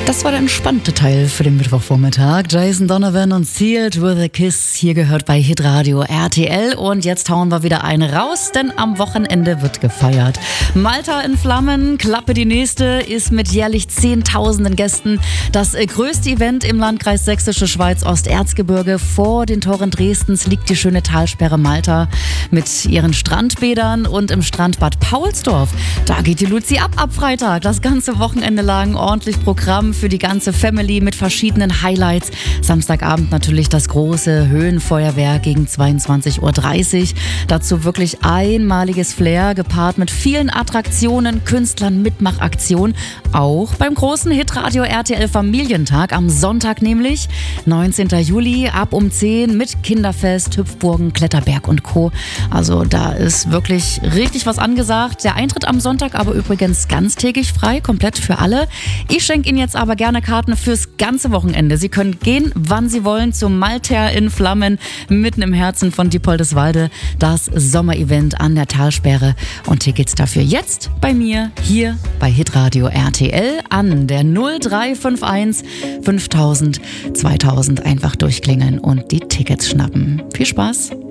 Das war der entspannte Teil für den Mittwochvormittag. Jason Donovan und Sealed with a Kiss, hier gehört bei Hitradio RTL. Und jetzt hauen wir wieder eine raus, denn am Wochenende wird gefeiert. Malta in Flammen, Klappe die nächste, ist mit jährlich Zehntausenden Gästen das größte Event im Landkreis Sächsische Schweiz Osterzgebirge. Vor den Toren Dresdens liegt die schöne Talsperre Malta mit ihren Strandbädern und im Strandbad Paulsdorf. Da geht die Luzi ab Freitag. Das ganze Wochenende lang ordentlich Programm für die ganze Family mit verschiedenen Highlights. Samstagabend natürlich das große Höhenfeuerwerk gegen 22:30 Uhr. Dazu wirklich einmaliges Flair, gepaart mit vielen Attraktionen, Künstlern, Mitmachaktionen. Auch beim großen Hitradio RTL Familientag am Sonntag nämlich, 19. Juli, ab um 10 mit Kinderfest, Hüpfburgen, Kletterberg und Co. Also da ist wirklich richtig was angesagt. Der Eintritt am Sonntag aber übrigens ganztägig frei, komplett für alle. Ich schenke Ihnen jetzt aber gerne Karten fürs ganze Wochenende. Sie können gehen, wann Sie wollen, zum Malta in Flammen, mitten im Herzen von Diepoldeswalde, das Sommerevent an der Talsperre. Und Tickets dafür jetzt bei mir hier bei Hitradio RTL an der 0351 5000 2000 einfach durchklingeln und die Tickets schnappen. Viel Spaß!